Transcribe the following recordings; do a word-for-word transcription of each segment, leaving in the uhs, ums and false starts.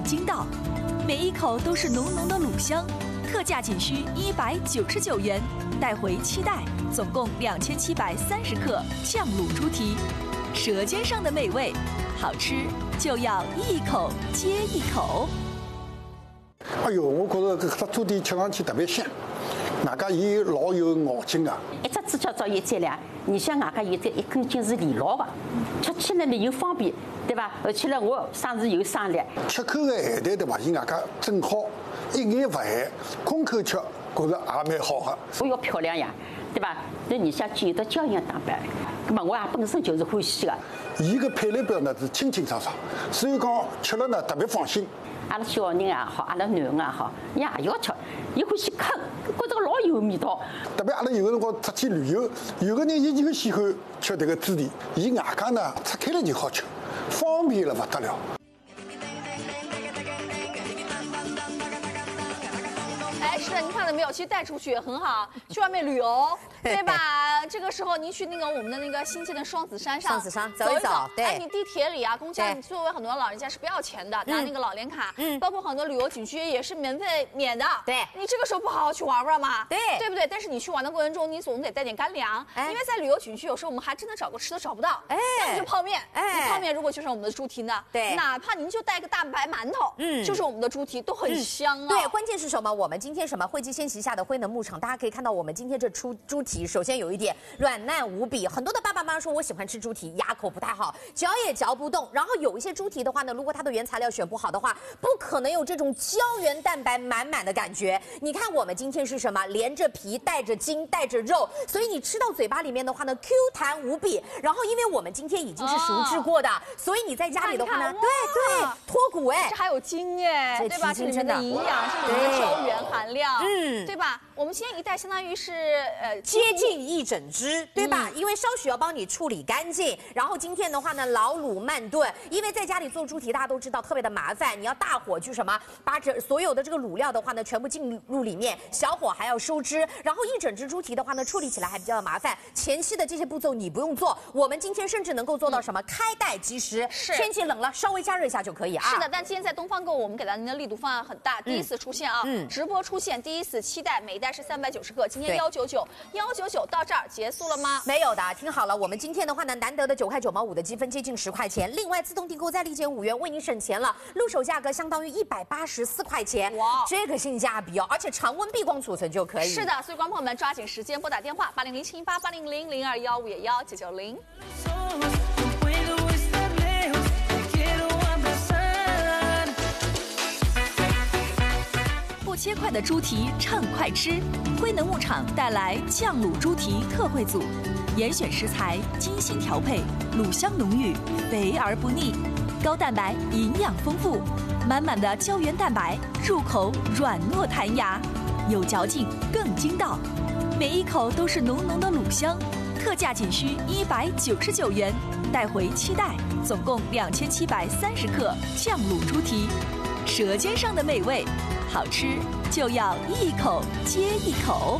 筋道，每一口都是浓浓的卤香，特价仅需一百九十九元，带回七袋，总共两千七百三十克酱卤猪蹄，舌尖上的美味，好吃就要一口接一口。 哎呦，我觉着搿只猪蹄吃上去特别香，外加伊老有咬劲个。 一只猪脚照有质量，你像外加有这一根筋是连牢的，吃起来呢又方便，对吧？而且呢，我生是有生力。 吃口的咸淡对伐？伊外加正好，一眼勿咸，空口吃，觉着也蛮好个。 我要漂亮呀，对吧？那你像具有的胶原蛋白，那么我也本身就是欢喜的。 伊个配料表呢是清清爽爽，所以讲吃了呢特别放心。 阿拉小人也好，阿拉囡恩也好，伊也要吃，伊欢喜啃，觉着老有味道。 特别阿拉有个辰光出去旅游，有个人伊就喜欢吃这个猪蹄，伊外加呢拆开来就好吃，方便了不得了。 哎，是的，您看到没有？其实带出去也很好，去外面旅游，对吧？这个时候您去那个我们的那个新建的双子山上， 双子山走一走一走，对哎，你地铁里啊、公交， 对你作为很多老人家是不要钱的，拿那个老年卡， 嗯包括很多旅游景区也是免费免的。 对你这个时候不好好去玩玩嘛？ 对对不对？但是你去玩的过程中，你总得带点干粮， 哎因为在旅游景区有时候我们还真的找个吃的找不到， 哎要么就泡面， 哎你泡面如果就是我们的猪蹄呢， 对哪怕您就带个大白馒头， 嗯就是我们的猪蹄都很香啊。 对，关键是什么？我们今天什么惠基仙旗下的辉能牧场，大家可以看到，我们今天这出猪蹄，首先有一点软烂无比。很多的爸爸妈妈说，我喜欢吃猪蹄，牙口不太好，嚼也嚼不动。然后有一些猪蹄的话呢，如果它的原材料选不好的话，不可能有这种胶原蛋白满满的感觉。你看我们今天是什么？连着皮，带着筋，带着肉，所以你吃到嘴巴里面的话呢 ，Q 弹无比。然后因为我们今天已经是熟制过的，哦、所以你在家里的话呢，对对，脱骨哎， 这还有筋哎，对吧？这里面的营养，这里面的胶原含量，嗯，对吧？我们今天一袋相当于是呃接近一整只，对吧？嗯、因为稍许要帮你处理干净。然后今天的话呢，老卤慢炖，因为在家里做猪蹄，大家都知道特别的麻烦，你要大火去什么，把这所有的这个卤料的话呢，全部进入里面，小火还要收汁。然后一整只猪蹄的话呢，处理起来还比较麻烦。前期的这些步骤你不用做，我们今天甚至能够做到什么？嗯、开袋即食。 是天气冷了，稍微加热一下就可以啊。 是的，但今天在东方购物，我们给到您的力度方案很大，第一次出现啊，嗯、直播出现，第一次七袋，每一袋是三百九十克，今天幺九九，幺九九到这儿结束了吗？ 没有的，听好了，我们今天的话呢，难得的九块九毛五的积分，接近十块钱，另外自动订购再立减五元，为你省钱了，入手价格相当于一百八十四块钱，哇，这个性价比哦，而且常温闭光储存就可以。 是的，所以观众朋友们抓紧时间拨打电话八零零七八八零零零二幺五幺九九零。 不切块的猪蹄趁快吃，辉能牧场带来酱卤猪蹄特惠组，严选食材，精心调配，卤香浓郁，肥而不腻，高蛋白，营养丰富，满满的胶原蛋白，入口软糯弹牙，有嚼劲更筋道，每一口都是浓浓的卤香，特价仅需一百九十九元，带回七袋，总共两千七百三十克酱卤猪蹄，舌尖上的美味。好吃就要一口接一口。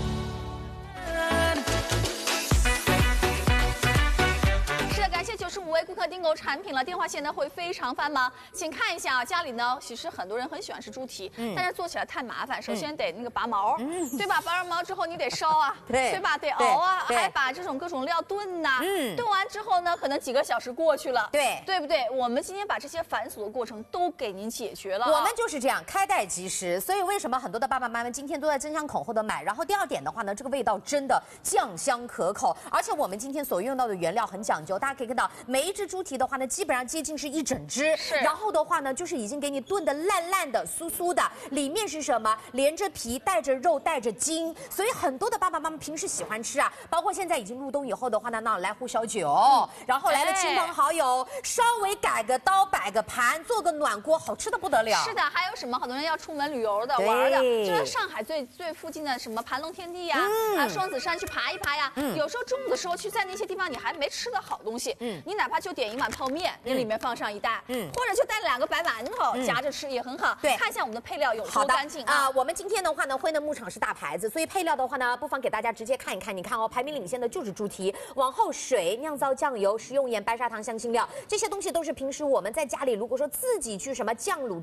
是的，感谢九十五位顾客订购产品了，电话线呢会非常繁忙，请看一下啊，家里呢其实很多人很喜欢吃猪蹄，嗯、但是做起来太麻烦，首先得那个拔毛，嗯、对吧？拔完毛之后你得烧啊， 对, 对吧？得熬啊，还把这种各种料炖呐、啊，嗯、炖完之后呢，可能几个小时过去了， 对， 对不对？我们今天把这些繁琐的过程都给您解决了、啊， 我们就是这样开袋即食，所以为什么很多的爸爸妈妈今天都在争相恐后的买？然后第二点的话呢，这个味道真的酱香可口，而且我们今天所用到的原料很讲究，大家可以看到每一只猪蹄的话呢，基本上接近是一整只， 是， 然后的话呢，就是已经给你炖的烂烂的、酥酥的，里面是什么？连着皮，带着肉，带着筋，所以很多的爸爸妈妈平时喜欢吃啊，包括现在已经入冬以后的话呢，那来壶小酒，嗯、然后来了亲朋好友，哎、稍微改个刀，摆个盘，做个暖锅，好吃的不得了。 是的，还有什么？很多人要出门旅游的、玩的，就是上海最最附近的什么盘龙天地呀、嗯、啊，双子山去爬一爬呀。嗯、有时候中午的时候去在那些地方，你还没吃的好东西，嗯，你哪怕就点一碗泡面，你里面放上一袋，嗯，或者就带两个白馒头、嗯、夹着吃也很好。对，看一下我们的配料有多干净啊、 呃！我们今天的话呢，辉能牧场是大牌子，所以配料的话呢，不妨给大家直接看一看。你看哦，排名领先的就是猪蹄，往后水、酿造酱油、食用盐、白砂糖、香辛料，这些东西都是平时我们在家里如果说自己去什么酱卤